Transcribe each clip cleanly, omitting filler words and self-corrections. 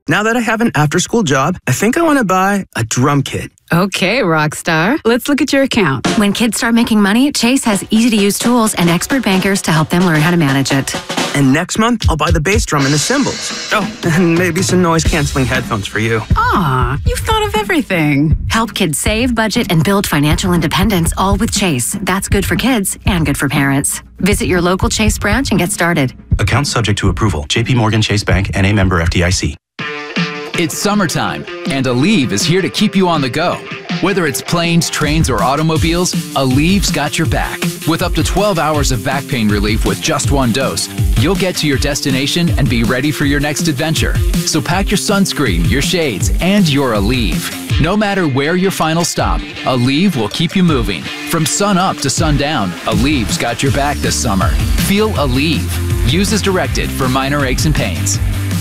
Now that I have an after-school job, I think I want to buy a drum kit. Okay, Rockstar. Let's look at your account. When kids start making money, Chase has easy-to-use tools and expert bankers to help them learn how to manage it. And next month, I'll buy the bass drum and the cymbals. Oh, and maybe some noise-canceling headphones for you. Aw, you've thought of everything. Help kids save, budget, and build financial independence, all with Chase. That's good for kids and good for parents. Visit your local Chase branch and get started. Account subject to approval. J.P. Morgan Chase Bank, N.A. member FDIC. It's summertime, and Aleve is here to keep you on the go. Whether it's planes, trains, or automobiles, Aleve's got your back. With up to 12 hours of back pain relief with just one dose, you'll get to your destination and be ready for your next adventure. So pack your sunscreen, your shades, and your Aleve. No matter where your final stop, Aleve will keep you moving. From sun up to sundown, Aleve's got your back this summer. Feel Aleve. Use as directed for minor aches and pains.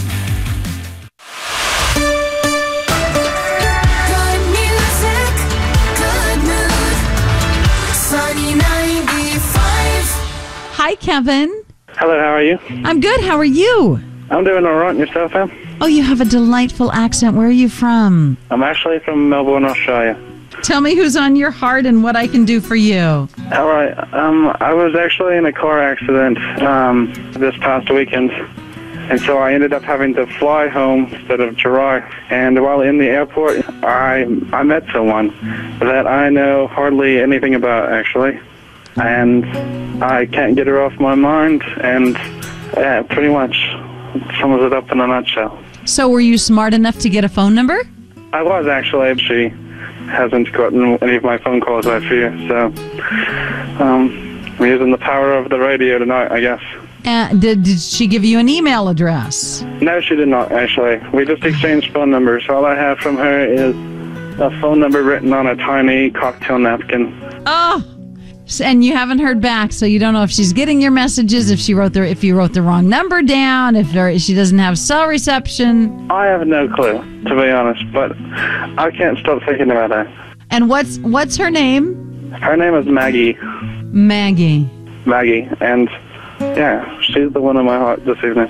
Hi, Kevin. Hello, how are you? I'm good. How are you? I'm doing all right. And yourself, Em? Oh, you have a delightful accent. Where are you from? I'm actually from Melbourne, Australia. Tell me who's on your heart and what I can do for you. All right. I was actually in a car accident this past weekend, and so I ended up having to fly home instead of drive. And while in the airport, I met someone that I know hardly anything about, actually. And I can't get her off my mind, and pretty much sums it up in a nutshell. So were you smart enough to get a phone number? I was, actually. She hasn't gotten any of my phone calls, I fear. So I'm using the power of the radio tonight, I guess. Did she give you an email address? No, she did not, actually. We just exchanged phone numbers. All I have from her is a phone number written on a tiny cocktail napkin. Oh! And you haven't heard back, so you don't know if she's getting your messages, if you wrote the wrong number down, if she doesn't have cell reception. I have no clue, to be honest, but I can't stop thinking about her. And what's her name? Her name is Maggie. Maggie. Maggie, and yeah, she's the one in my heart this evening.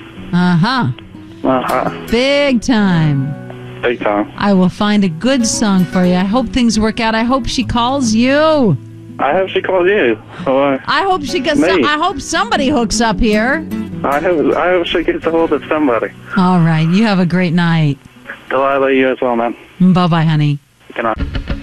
Big time. Big time. I will find a good song for you. I hope things work out. I hope she calls you. I hope she calls you. Or I hope she gets. I hope somebody hooks up here. I hope she gets a hold of somebody. All right. You have a great night. Delilah, you as well, man. Bye-bye, honey. Good night.